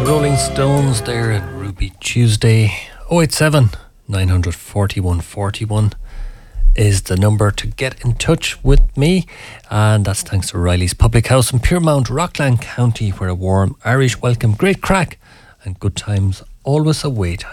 Rolling Stones there at Ruby Tuesday. 087 941 41 is the number to get in touch with me, and that's thanks to Riley's Public House in Piermount, Rockland County, where a warm Irish welcome, great crack and good times always await.